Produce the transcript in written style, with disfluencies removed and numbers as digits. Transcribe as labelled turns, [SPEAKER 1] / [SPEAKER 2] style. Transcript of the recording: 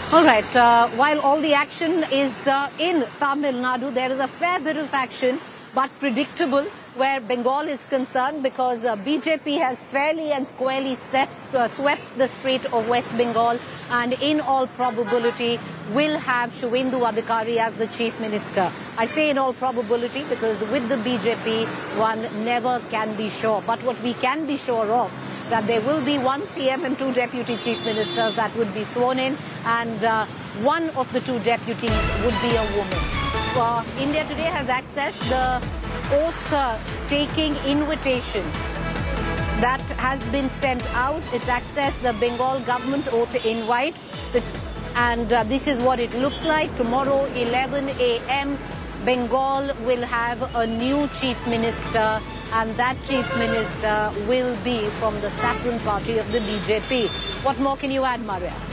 [SPEAKER 1] All right. While all the action is in Tamil Nadu, there is a fair bit of action, but predictable, where Bengal is concerned, because BJP has fairly and squarely swept the state of West Bengal, and in all probability will have Shubhendu Adhikari as the chief minister. I say in all probability because with the BJP, one never can be sure. But what we can be sure of, that there will be one CM and two deputy chief ministers that would be sworn in, and one of the two deputies would be a woman. India Today has accessed the oath-taking invitation that has been sent out. It's accessed the Bengal government oath invite, and this is what it looks like. Tomorrow, 11 a.m., Bengal will have a new chief minister, and that chief minister will be from the Saffron Party of the BJP. What more can you add, Maria?